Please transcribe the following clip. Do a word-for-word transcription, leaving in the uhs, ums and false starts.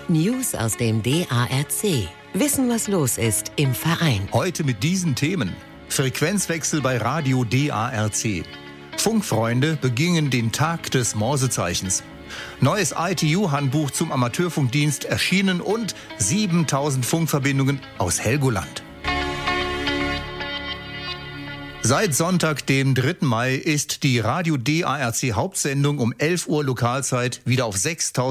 News aus dem D A R C. Wissen, was los ist im Verein. Heute mit diesen Themen. Frequenzwechsel bei Radio D A R C. Funkfreunde begingen den Tag des Morsezeichens. Neues I T U-Handbuch zum Amateurfunkdienst erschienen und siebentausend Funkverbindungen aus Helgoland. Seit Sonntag, dem dritten Mai, ist die Radio D A R C Hauptsendung um elf Uhr Lokalzeit wieder auf sechstausend